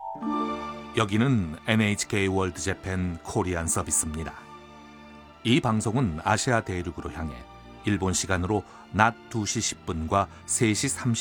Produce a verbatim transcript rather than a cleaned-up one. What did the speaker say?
여기는 엔에이치케이 월드 재팬 코리안 서비스입니다. 이 방송은 아시아 대륙으로 향해 일본 시간으로 낮 두 시 십 분과 세 시 삼십